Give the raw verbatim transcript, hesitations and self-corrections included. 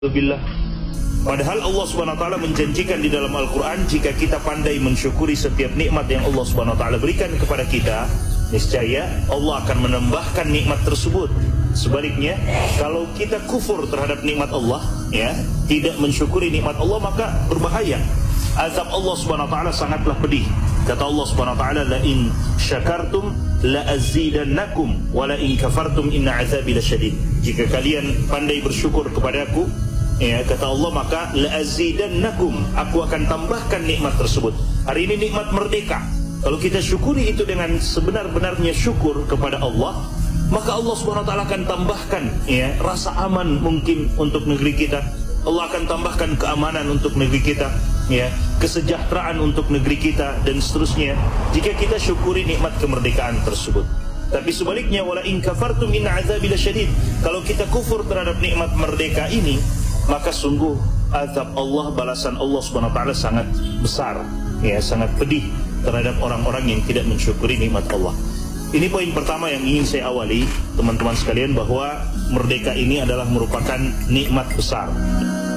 Billah. Padahal Allah subhanahu wa taala menjanjikan di dalam Al-Quran, jika kita pandai mensyukuri setiap nikmat yang Allah subhanahu wa taala berikan kepada kita, niscaya Allah akan menambahkan nikmat tersebut. Sebaliknya, kalau kita kufur terhadap nikmat Allah, ya, tidak mensyukuri nikmat Allah, maka berbahaya. Azab Allah subhanahu wa taala sangatlah pedih. Kata Allah subhanahu wa taala, la in syakartum la azidannakum wa la in kafartum inna azabi lasyadid. Jika kalian pandai bersyukur kepadaku, ya, kata Allah, maka la'azidannakum, aku akan tambahkan nikmat tersebut. Hari ini nikmat merdeka. Kalau kita syukuri itu dengan sebenar-benarnya syukur kepada Allah, maka Allah subhanahu wa taala akan tambahkan, ya, rasa aman mungkin untuk negeri kita. Allah akan tambahkan keamanan untuk negeri kita, ya, kesejahteraan untuk negeri kita, dan seterusnya, jika kita syukuri nikmat kemerdekaan tersebut. Tapi sebaliknya, wala in kafartum inna azabi lasyadid, kalau kita kufur terhadap nikmat merdeka ini, maka sungguh azab Allah, balasan Allah subhanahu wa taala sangat besar, ya, sangat pedih terhadap orang-orang yang tidak mensyukuri nikmat Allah. Ini poin pertama yang ingin saya awali, teman-teman sekalian, bahwa merdeka ini adalah merupakan nikmat besar.